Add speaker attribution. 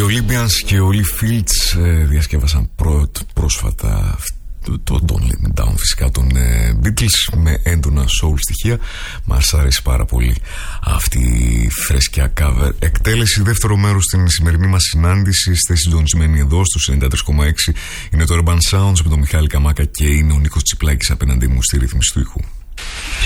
Speaker 1: Olympians και ο Lee Fields διασκεύασαν πρόσφατα το Don't Let Me Down, φυσικά των Beatles, με έντονα soul στοιχεία. Μας αρέσει πάρα πολύ αυτή η φρέσκια cover εκτέλεση. Δεύτερο μέρος στην σημερινή μας συνάντηση. Είστε συντονισμένοι εδώ στους 93,6. Είναι το Urban Sounds με τον Μιχάλη Καμάκα και είναι ο Νίκος Τσιπλάκης απέναντί μου στη ρύθμιση του ήχου.